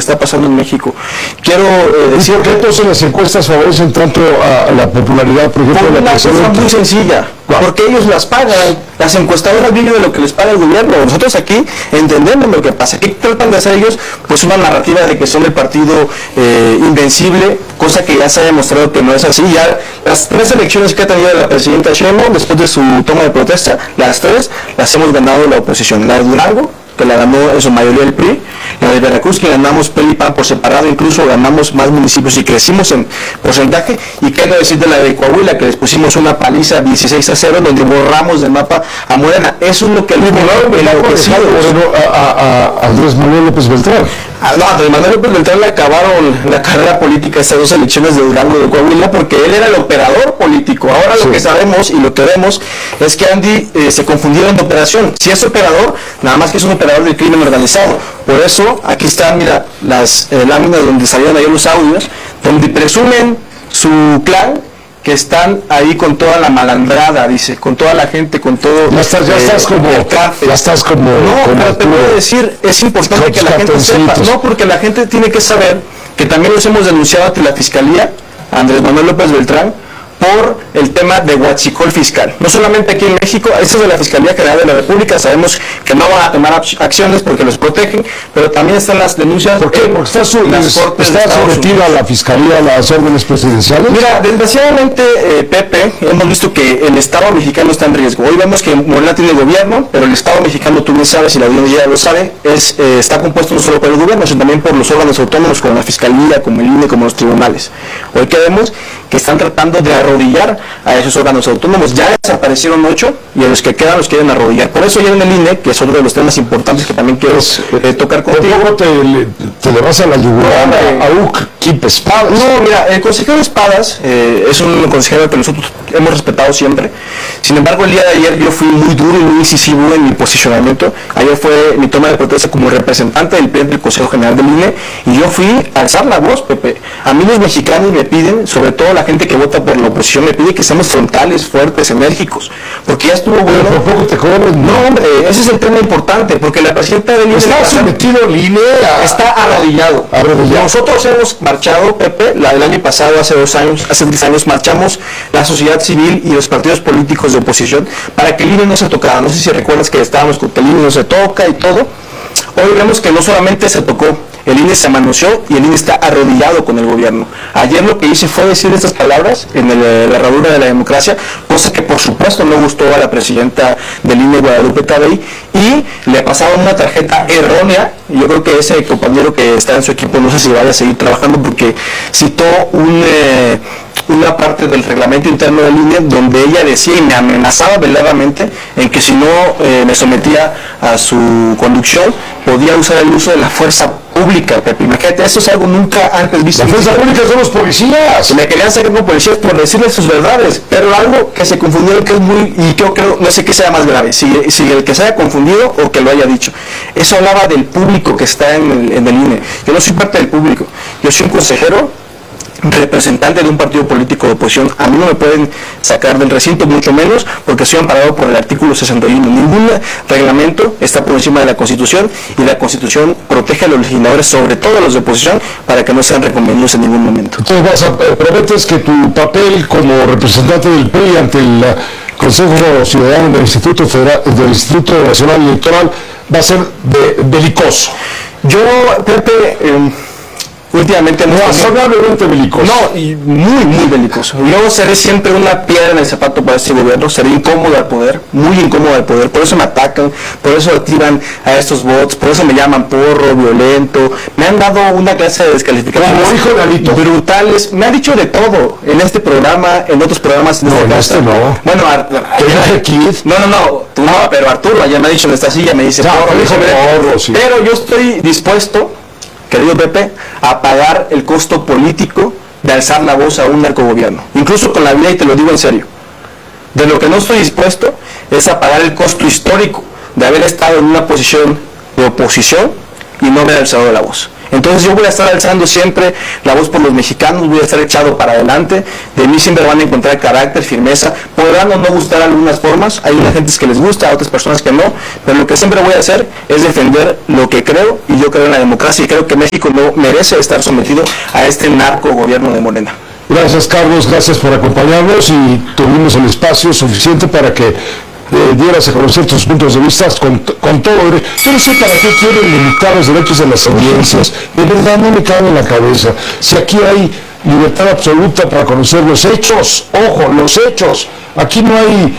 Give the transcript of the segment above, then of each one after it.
está pasando en México. Quiero decir que entonces las encuestas favorecen tanto a la popularidad, por ejemplo, de la presidenta. Muy sencilla, porque ellos las pagan, las encuestadoras viven de lo que les paga el gobierno. Nosotros aquí entendemos lo que pasa. ¿Qué tratan de hacer ellos? Pues una narrativa de que son el partido invencible, cosa que ya se ha demostrado que no es así. Ya las 3 elecciones que ha tenido la presidenta Sheinbaum después de su toma de protesta, las 3 las hemos ganado la oposición. La de Durango, que la ganó en su mayoría el PRI, la de Veracruz, que ganamos PRI y PAN por separado, incluso ganamos más municipios y crecimos en porcentaje, y qué decir de la de Coahuila, que les pusimos una paliza 16-0, donde borramos del mapa a Morena. Eso es lo que a Andrés Manuel López Beltrán. No, Andrés Manuel López Beltrán le acabaron la carrera política estas 2 elecciones de Durango y de Coahuila, porque él era el operador político. Ahora lo que sabemos y lo que vemos es que Andy se confundieron de operación. Si es operador, nada más que es un operador del crimen organizado. Por eso, aquí están, mira, las láminas donde salieron ahí los audios, donde presumen su clan, que están ahí con toda la malandrada, dice, con toda la gente, con todo... Ya estás como... No, pero te voy a decir, es importante que la gente sepa, no, porque la gente tiene que saber que también los hemos denunciado ante la Fiscalía, Andrés Manuel López Beltrán, por el tema de huachicol fiscal. No solamente aquí en México, esto es de la Fiscalía General de la República, sabemos que no van a tomar acciones porque los protegen, pero también están las denuncias. ¿Por qué? Porque está sometida a la Fiscalía, a las órdenes presidenciales. Mira, desgraciadamente, Pepe, hemos visto que el Estado mexicano está en riesgo. Hoy vemos que Morena tiene gobierno, pero el Estado mexicano, tú bien sabes, y la audiencia ya lo sabe, está compuesto no solo por el gobierno, sino también por los órganos autónomos, como la Fiscalía, como el INE, como los tribunales. Hoy que vemos que están tratando de arrodillar a esos órganos autónomos. Ya desaparecieron 8 y a los que quedan los quieren arrodillar. Por eso ya en el INE, que es otro de los temas importantes que también quiero tocar contigo. ¿Cómo te le vas a la yugular a UC Keep Espadas? No, mira, el consejero Espadas es un consejero que nosotros hemos respetado siempre. Sin embargo, el día de ayer yo fui muy duro y muy incisivo en mi posicionamiento. Ayer fue mi toma de protesta como representante del PRI del Consejo General del INE y yo fui a alzar la voz, Pepe. A mí los mexicanos me piden, sobre todo la gente que vota por la oposición, me pide que seamos frontales, fuertes, enérgicos, porque ya estuvo bueno. ¿Por poco te cobran? No, hombre, ese es el tema importante, porque la presidenta del INE está sometido al INE, está arrodillado. Nosotros hemos marchado, Pepe, la del año pasado, hace 10 años, marchamos la sociedad civil y los partidos políticos de oposición para que el INE no se tocara. No sé si recuerdas que estábamos con que el INE no se toca y todo. Hoy vemos que no solamente se tocó, el INE se manoseó y el INE está arrodillado con el gobierno. Ayer lo que hice fue decir estas palabras en la herradura de la democracia, cosa que por supuesto no gustó a la presidenta del INE, Guadalupe Tadei, y le pasaron una tarjeta errónea. Yo creo que ese compañero que está en su equipo no sé si vaya a seguir trabajando porque citó una parte del reglamento interno del INE donde ella decía y me amenazaba veladamente en que si no me sometía a su conducción podía usar el uso de la fuerza pública, Pepe. Imagínate, eso es algo nunca antes visto. La fuerza pública son los policías. Me querían sacar como policías por decirles sus verdades, pero algo que se confundieron que es muy, y yo creo, no sé qué sea más grave, si el que se haya confundido o que lo haya dicho. Eso hablaba del público que está en el INE. Yo no soy parte del público, yo soy un consejero, representante de un partido político de oposición. A mí no me pueden sacar del recinto, mucho menos porque soy amparado por el artículo 61. Ningún reglamento está por encima de la Constitución y la Constitución protege a los legisladores, sobre todo a los de oposición, para que no sean reconvenidos en ningún momento. Entonces prometes que tu papel como representante del PRI ante el Consejo Ciudadano del Instituto Nacional Electoral va a ser belicoso. Yo, Pepe, últimamente razonablemente belicoso. No, y muy belicoso. Yo seré siempre una piedra en el zapato para este gobierno, seré incómodo al poder, muy incómodo al poder, por eso me atacan, por eso activan a estos bots, por eso me llaman porro, violento, me han dado una clase de descalificaciones brutales, me han dicho de todo en este programa, en otros programas. No, Bueno, pero Arturo ayer me ha dicho en esta silla, me dice porro, sí. Pero yo estoy dispuesto, querido Pepe, a pagar el costo político de alzar la voz a un narcogobierno, incluso con la vida, y te lo digo en serio. De lo que no estoy dispuesto es a pagar el costo histórico de haber estado en una posición de oposición y no me he alzado la voz. Entonces yo voy a estar alzando siempre la voz por los mexicanos, voy a estar echado para adelante, de mí siempre van a encontrar carácter, firmeza, podrán o no gustar algunas formas, hay una gente que les gusta, a otras personas que no, pero lo que siempre voy a hacer es defender lo que creo, y yo creo en la democracia, y creo que México no merece estar sometido a este narco gobierno de Morena. Gracias, Carlos, gracias por acompañarnos, y tuvimos el espacio suficiente para que dieras a conocer tus puntos de vista con todo derecho. Yo no sé para qué quieren limitar los derechos de las audiencias, de verdad no me cabe en la cabeza. Si aquí hay libertad absoluta para conocer los hechos, ojo, los hechos, aquí no hay,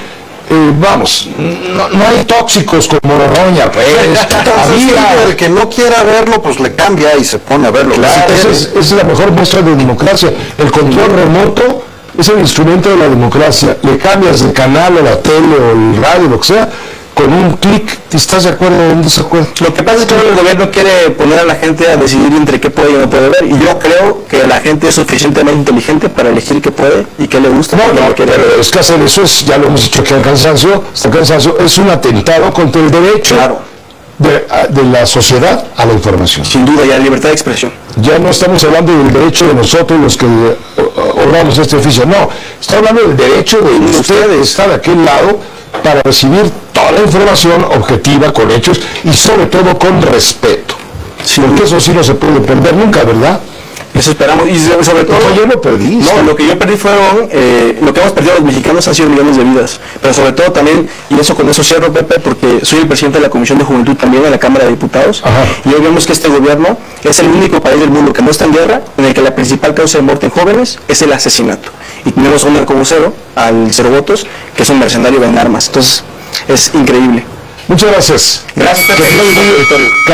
no hay tóxicos como Noroña, pues. El que no quiera verlo, pues le cambia y se pone a verlo. Claro, esa es la mejor muestra de democracia. El control remoto es el instrumento de la democracia. Le cambias de canal o la tele o el radio, lo que sea, con un clic. ¿Estás de acuerdo o en desacuerdo? Lo que pasa es que el gobierno quiere poner a la gente a decidir entre qué puede y no puede ver, y yo creo que la gente es suficientemente inteligente para elegir qué puede y qué le gusta. Pero es que hacer eso es, ya lo hemos dicho aquí al cansancio, es un atentado contra el derecho. Claro. De la sociedad a la información. Sin duda, y a la libertad de expresión. Ya no estamos hablando del derecho de nosotros los que obramos este oficio, no, estamos hablando del derecho de usted de estar de aquel lado para recibir toda la información objetiva, con hechos y sobre todo con respeto. Sí. Porque eso sí no se puede perder nunca, ¿verdad? Eso esperamos, y sobre todo... No, yo no perdí. No, lo que yo perdí fueron, lo que hemos perdido los mexicanos han sido millones de vidas, pero sobre todo también, y eso con eso cierro, Pepe, porque soy el presidente de la Comisión de Juventud también en la Cámara de Diputados. Ajá. Y hoy vemos que este gobierno es el único país del mundo que no está en guerra, en el que la principal causa de muerte en jóvenes es el asesinato. Y tenemos un narcovocero, al Cero Votos, que es un mercenario en armas. Entonces, es increíble. Muchas gracias. Gracias, Pepe.